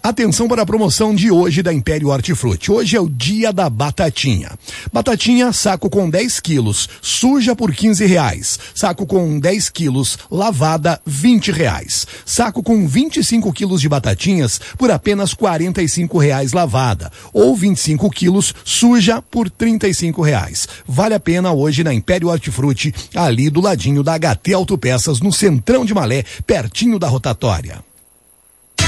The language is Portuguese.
Atenção para a promoção de hoje da Império Hortifruti. Hoje é o dia da batatinha. Batatinha, saco com 10 quilos, suja por R$15. Saco com 10 quilos, lavada, R$20. Saco com 25 quilos de batatinhas por apenas R$45 lavada. Ou 25 quilos, suja por R$35. Vale a pena hoje na Império Hortifruti, ali do ladinho da HT Autopeças, no Centrão de Malé, pertinho da rotatória.